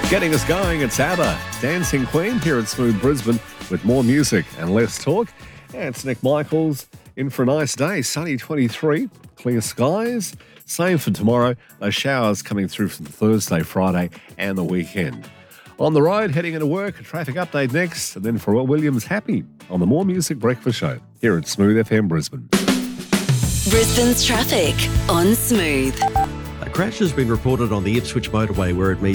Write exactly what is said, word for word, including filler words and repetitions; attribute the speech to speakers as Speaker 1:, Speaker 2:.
Speaker 1: Getting us going, it's ABBA, Dancing Queen here at Smooth Brisbane with more music and less talk. Yeah, it's Nick Michaels in for a nice day, sunny twenty-three, clear skies. Same for tomorrow, those showers coming through from Thursday, Friday and the weekend. On the road, heading into work, a traffic update next, and then Pharrell Williams Happy on the More Music Breakfast Show here at Smooth F M Brisbane.
Speaker 2: Brisbane's traffic on Smooth.
Speaker 3: A crash has been reported on the Ipswich motorway where it meets